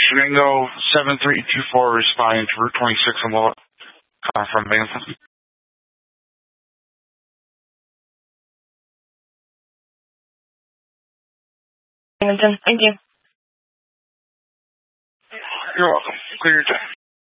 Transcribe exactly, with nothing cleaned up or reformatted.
Durango seven three two four responding to Route twenty-six on Willet, uh, from Binghamton. Binghamton, thank you. You're welcome. Clear your time.